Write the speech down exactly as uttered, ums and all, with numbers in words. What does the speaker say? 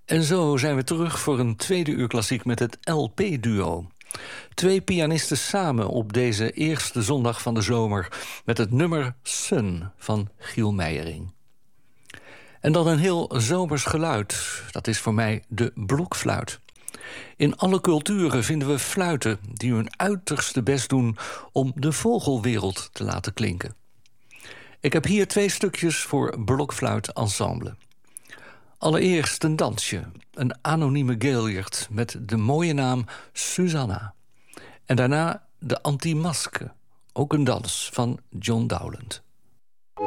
En zo zijn we terug voor een tweede uur klassiek met het L P-duo. Twee pianisten samen op deze eerste zondag van de zomer met het nummer Sun van Giel Meijering. En dan een heel zomers geluid, dat is voor mij de blokfluit. In alle culturen vinden we fluiten die hun uiterste best doen om de vogelwereld te laten klinken. Ik heb hier twee stukjes voor blokfluit ensemble. Allereerst een dansje, een anonieme Gaillard met de mooie naam Susanna. En daarna de Anti-Maske, ook een dans van John Dowland.